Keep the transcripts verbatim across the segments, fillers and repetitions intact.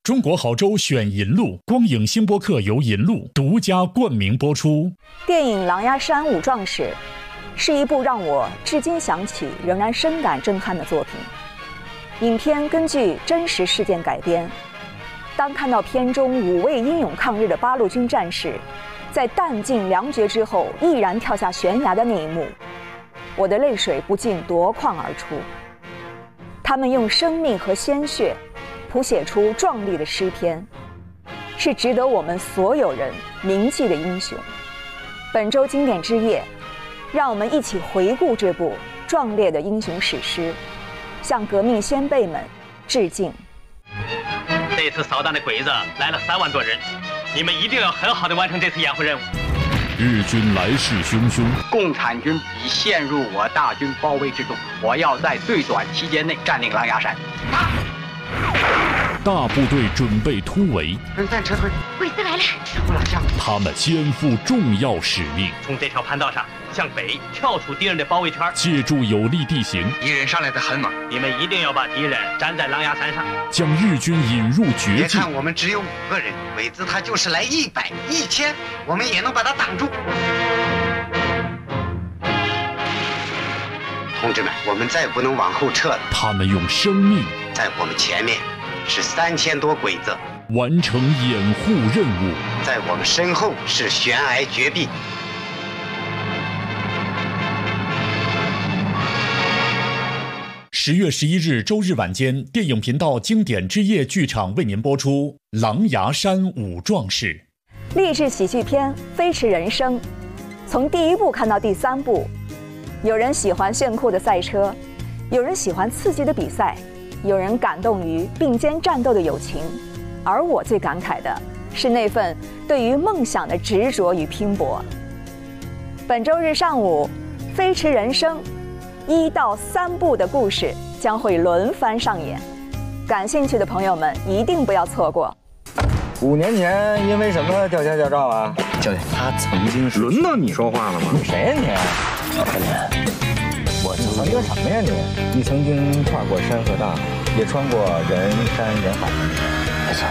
中国好州选银路，光影新播客由银路独家冠名播出。 电影《狼牙山五壮士》是一部让我至今想起仍然深感震撼的作品。影片根据真实事件改编。当看到片中五位英勇抗日的八路军战士，在弹尽粮绝之后毅然跳下悬崖的那一幕，我的泪水不禁夺眶而出。他们用生命和鲜血谱写出壮丽的诗篇，是值得我们所有人铭记的英雄。本周经典之夜，让我们一起回顾这部壮烈的英雄史诗，向革命先辈们致敬。 这次扫荡的鬼子来了三万多人，你们一定要很好的完成这次掩护任务。 日军来势汹汹， 共产军已陷入我大军包围之中，我要在最短期间内占领狼牙山。啊大部队准备突围， 分散撤退， 鬼子来了！ 不了将军， 他们肩负重要使命， 从这条盘道上向北跳出敌人的包围圈， 借助有利地形， 敌人上来的很猛， 你们一定要把敌人粘在狼牙山上， 将日军引入绝境。 别看我们只有五个人，鬼子他就是来一百、一千，我们也能把他挡住。同志们，我们再不能往后撤了。 他们用生命在我们前面是三千多鬼子， 完成掩护任务； 在我们身后是悬崖绝壁。 十月十一日周日晚间，电影频道经典之夜剧场为您播出《狼牙山五壮士》 励志喜剧片《飞驰人生》，从第一部看到第三部，有人喜欢炫酷的赛车，有人喜欢刺激的比赛，有人感动于并肩战斗的友情，而我最感慨的是那份对于梦想的执着与拼搏。本周日上午，《飞驰人生》一到三部的故事将会轮番上演，感兴趣的朋友们一定不要错过。 五年前因为什么吊销驾照啊？ 教练，他曾经是轮到你说话了吗？你谁呀你？ 教练，我曾经什么呀你？你曾经跨过山和大海，也穿过人山人海。 没错。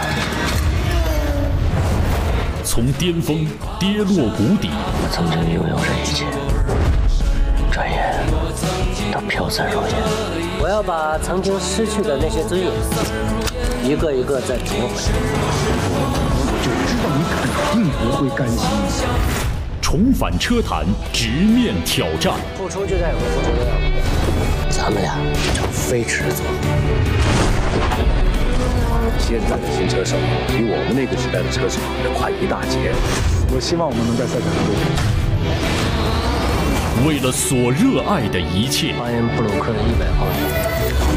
从巅峰跌落谷底， 我曾经拥有着一切，转眼都飘散若烟。 我要把曾经失去的那些尊严，一个一个再夺回。 我就知道你肯定不会甘心。 重返车坛，直面挑战。 付出就在有个付出的样子。 咱们俩就飞驰走。 现在的新车手比我们那个时代的车手要快一大截。我希望我们能在赛场上对决。 为了所热爱的一切， 巴彦布鲁克一百号。